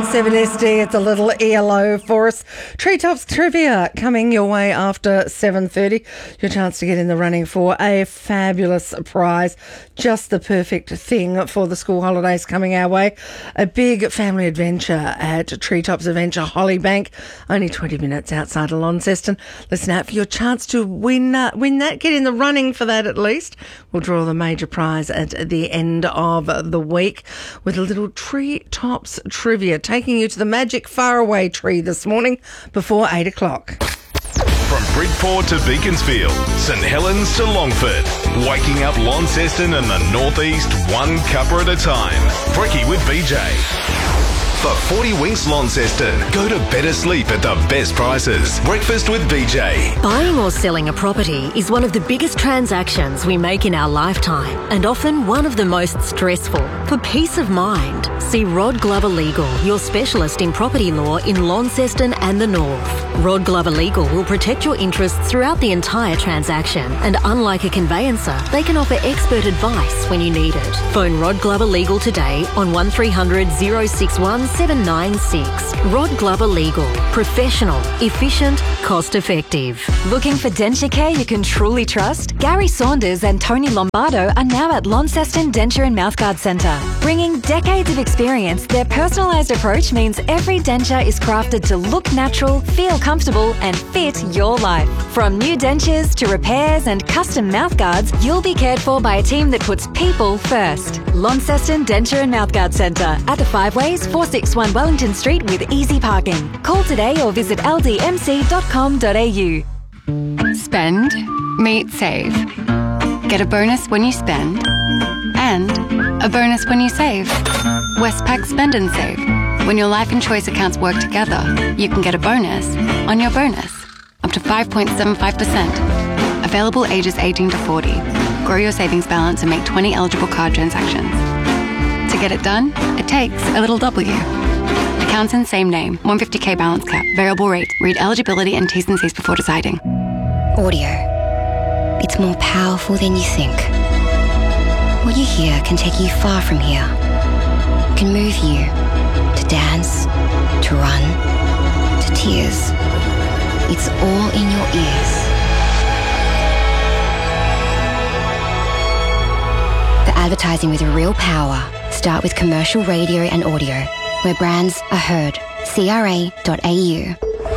7SD, it's a little ELO for us. Treetops Trivia coming your way after 7:30. Your chance to get in the running for a fabulous prize. Just the perfect thing for the school holidays coming our way. A big family adventure at Treetops Adventure Hollybank, only 20 minutes outside of Launceston. Listen out for your chance to win that, get in the running for that at least. We'll draw the major prize at the end of the week with a little Treetops Trivia, taking you to the magic faraway tree this morning before 8 o'clock. From Bridport to Beaconsfield, St Helens to Longford, waking up Launceston and the northeast one cuppa at a time. Brekkie with BJ. For 40 Winks Launceston, go to better sleep at the best prices. Breakfast with BJ. Buying or selling a property is one of the biggest transactions we make in our lifetime, and often one of the most stressful. For peace of mind, see Rod Glover Legal, your specialist in property law in Launceston and the North. Rod Glover Legal will protect your interests throughout the entire transaction, and unlike a conveyancer, they can offer expert advice when you need it. Phone Rod Glover Legal today on 1300 061 796. Rod Glover Legal. Professional, efficient, cost effective. Looking for denture care you can truly trust? Gary Saunders and Tony Lombardo are now at Launceston Denture and Mouthguard Centre. Bringing decades of experience, their personalised approach means every denture is crafted to look natural, feel comfortable and fit your life. From new dentures to repairs and custom mouthguards, you'll be cared for by a team that puts people first. Launceston Denture and Mouthguard Centre at the Five Ways, 461 Wellington Street with easy parking. Call today or visit ldmc.com.au. Spend, meet, save. Get a bonus when you spend and a bonus when you save. Westpac Spend and Save. When your life and choice accounts work together, you can get a bonus on your bonus, up to 5.75%. Available ages 18 to 40. Grow your savings balance and make 20 eligible card transactions. To get it done, it takes a little W. Accounts in same name, 150k balance cap, variable rate. Read eligibility and T's and C's before deciding. Audio. It's more powerful than you think. What you hear can take you far from here. It can move you to dance, to run, to tears. It's all in your ears. The advertising with real power. Start with commercial radio and audio, where brands are heard. CRA.au.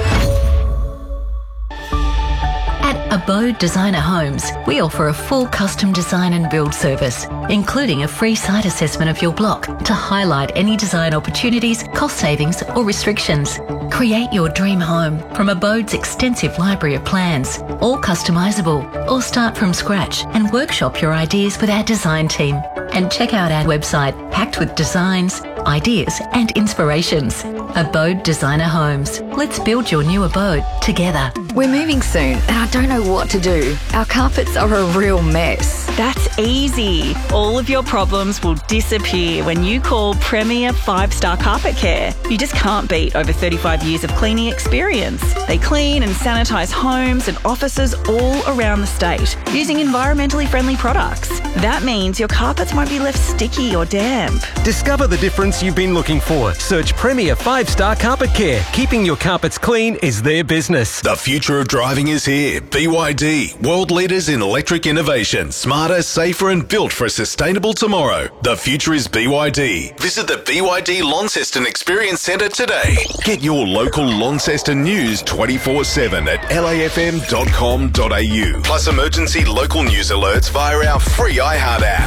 At Abode Designer Homes, we offer a full custom design and build service, including a free site assessment of your block to highlight any design opportunities, cost savings or restrictions. Create your dream home from Abode's extensive library of plans, all customisable, or start from scratch and workshop your ideas with our design team. And check out our website packed with designs, ideas and inspirations. Abode Designer Homes. Let's build your new abode together. We're moving soon and I don't know what to do. Our carpets are a real mess. That's easy. All of your problems will disappear when you call Premier 5-Star Carpet Care. You just can't beat over 35 years of cleaning experience. They clean and sanitise homes and offices all around the state using environmentally friendly products. That means your carpets won't be left sticky or damp. Discover the difference you've been looking for. Search Premier 5-Star Carpet Care. Keeping your carpets clean is their business. The future of driving is here. BYD, world leaders in electric innovation. Smarter, safer and built for a sustainable tomorrow. The future is BYD. Visit the BYD Launceston Experience Centre today. Get your local Launceston news 24/7 at lafm.com.au. Plus emergency local news alerts via our free iHeart app.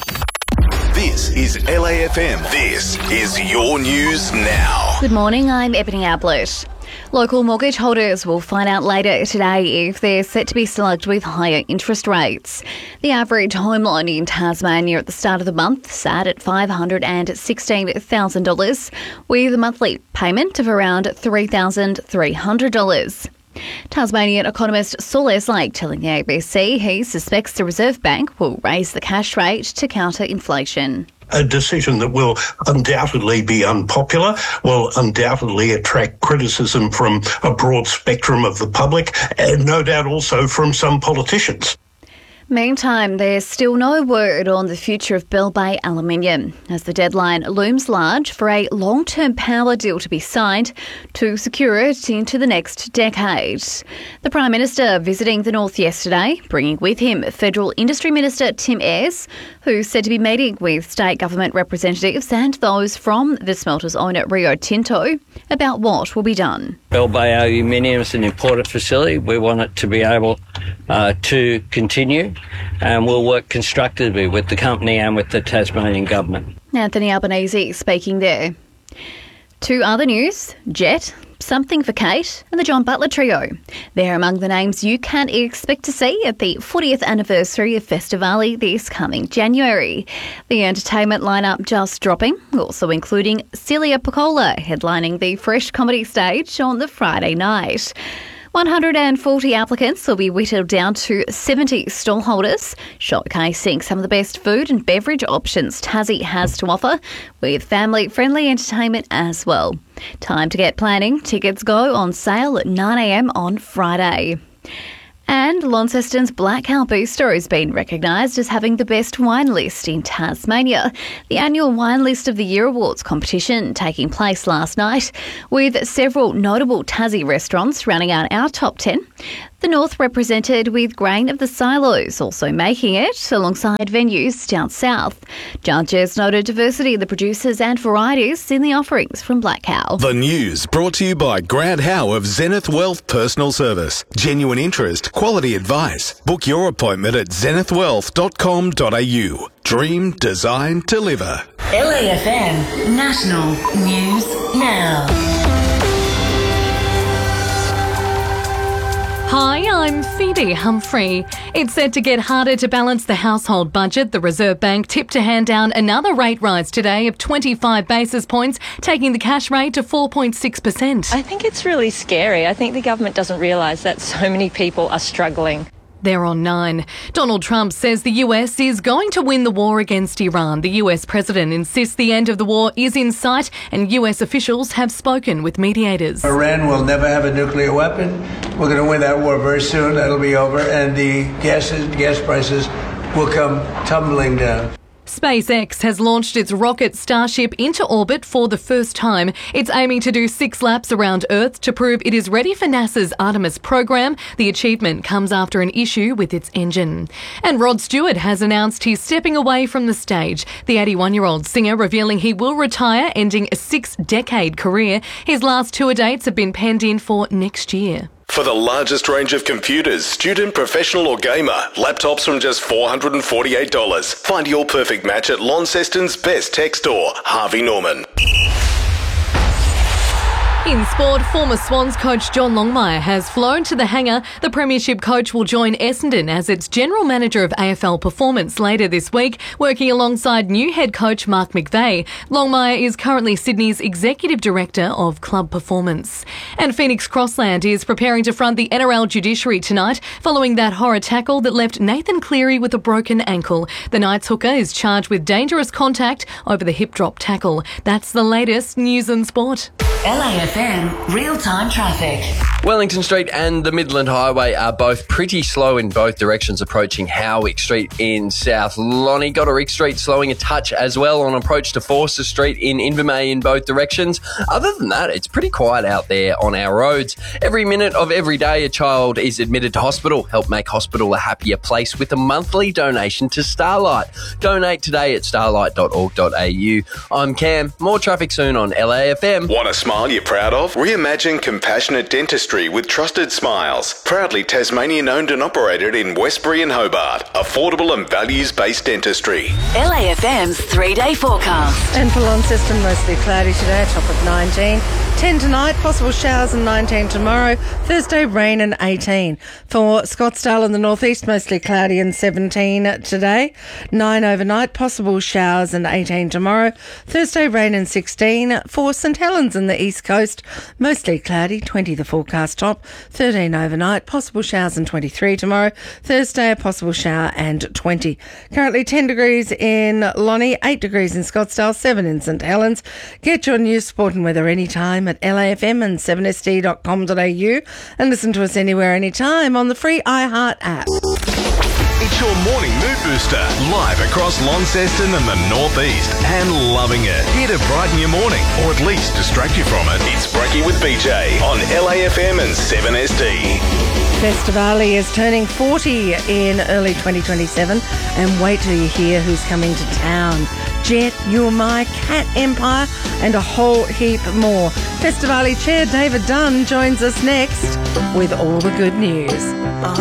This is LAFM. This is your news now. Good morning, I'm Ebony Ablett. Local mortgage holders will find out later today if they're set to be slugged with higher interest rates. The average home loan in Tasmania at the start of the month sat at $516,000, with a monthly payment of around $3,300. Tasmanian economist Saul Eslake telling the ABC he suspects the Reserve Bank will raise the cash rate to counter inflation. A decision that will undoubtedly be unpopular, will undoubtedly attract criticism from a broad spectrum of the public, and no doubt also from some politicians. Meantime, there's still no word on the future of Bell Bay Aluminium as the deadline looms large for a long-term power deal to be signed to secure it into the next decade. The Prime Minister visiting the North yesterday, bringing with him Federal Industry Minister Tim Ayres, who's said to be meeting with state government representatives and those from the smelter's owner Rio Tinto about what will be done. Bell Bay Aluminium is an important facility. We want it to be able to continue, and we'll work constructively with the company and with the Tasmanian government. Anthony Albanese speaking there. To other news, Jet, Something for Kate and the John Butler Trio. They're among the names you can expect to see at the 40th anniversary of Festivali this coming January. The entertainment lineup just dropping, also including Celia Piccola headlining the Fresh Comedy Stage on the Friday night. 140 applicants will be whittled down to 70 stallholders, showcasing some of the best food and beverage options Tassie has to offer, with family-friendly entertainment as well. Time to get planning. Tickets go on sale at 9 a.m. on Friday. And Launceston's Black Cow Bistro has been recognised as having the best wine list in Tasmania. The annual Wine List of the Year Awards competition taking place last night, with several notable Tassie restaurants rounding out our top 10. The North represented with Grain of the Silos, also making it alongside venues down south. Judges noted diversity of the producers and varieties in the offerings from Black Cow. The news brought to you by Grant Howe of Zenith Wealth Personal Service. Genuine interest, quality advice. Book your appointment at zenithwealth.com.au. Dream, design, deliver. LAFM National News Now. Hi, I'm Phoebe Humphrey. It's set to get harder to balance the household budget. The Reserve Bank tipped to hand down another rate rise today of 25 basis points, taking the cash rate to 4.6%. I think it's really scary. I think the government doesn't realise that so many people are struggling. They're on 9. Donald Trump says the US is going to win the war against Iran. The US president insists the end of the war is in sight, and US officials have spoken with mediators. Iran will never have a nuclear weapon. We're going to win that war very soon. It'll be over, and the gas prices will come tumbling down. SpaceX has launched its rocket Starship into orbit for the first time. It's aiming to do 6 laps around Earth to prove it is ready for NASA's Artemis program. The achievement comes after an issue with its engine. And Rod Stewart has announced he's stepping away from the stage. The 81-year-old singer revealing he will retire, ending a 6-decade career. His last tour dates have been penned in for next year. For the largest range of computers, student, professional or gamer, laptops from just $448. Find your perfect match at Launceston's best tech store, Harvey Norman. In sport, former Swans coach John Longmire has flown to the hangar. The Premiership coach will join Essendon as its general manager of AFL performance later this week, working alongside new head coach Mark McVeigh. Longmire is currently Sydney's executive director of club performance. And Phoenix Crossland is preparing to front the NRL judiciary tonight following that horror tackle that left Nathan Cleary with a broken ankle. The Knights hooker is charged with dangerous contact over the hip drop tackle. That's the latest news and sport. LAFM real-time traffic. Wellington Street and the Midland Highway are both pretty slow in both directions approaching Howick Street in South Lonnie. Goddard Street slowing a touch as well on approach to Forster Street in Invermay in both directions. Other than that, it's pretty quiet out there on our roads. Every minute of every day a child is admitted to hospital. Help make hospital a happier place with a monthly donation to Starlight. Donate today at starlight.org.au. I'm Cam. More traffic soon on LAFM. Want a smile you're proud of? Reimagine compassionate dentistry with trusted smiles. Proudly Tasmanian owned and operated in Westbury and Hobart. Affordable and values-based dentistry. LAFM's 3-day forecast. And for Launceston, mostly cloudy today, top of 19. 10 tonight, possible showers and 19 tomorrow. Thursday, rain and 18. For Scottsdale and the northeast, mostly cloudy and 17 today. 9 overnight, possible showers and 18 tomorrow. Thursday, rain and 16. For St Helens and the east coast, mostly cloudy, 20 the forecast top. 13 overnight, possible showers and 23 tomorrow. Thursday, a possible shower and 20. Currently 10 degrees in Lonnie, 8 degrees in Scottsdale, 7 in St Helens. Get your news, sport and weather anytime at LAFM and 7sd.com.au and listen to us anywhere, anytime on the free iHeart app. It's your morning mood booster, live across Launceston and the Northeast, and loving it. Here to brighten your morning, or at least distract you from it. It's Brekkie with BJ on LAFM and 7SD. Festivali is turning 40 in early 2027, and wait till you hear who's coming to town. Jet, You're My, Cat Empire, and a whole heap more. Festivali Chair David Dunn joins us next with all the good news.